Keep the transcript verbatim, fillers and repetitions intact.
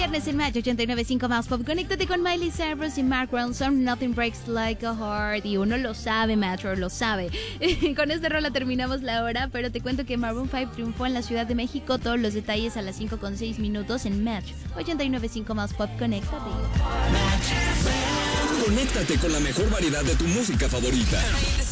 viernes en Match ochenta y nueve punto cinco más Pop. Conéctate con Miley Cyrus y Mark Ronson. Nothing breaks like a heart. Y uno lo sabe, Metro, lo sabe. Con este rola terminamos la hora, pero te cuento que Maroon cinco triunfó en la Ciudad de México. Todos los detalles a las cinco con seis minutos en Match ochenta y nueve punto cinco más Pop. Conéctate. Conéctate con la mejor variedad de tu música favorita.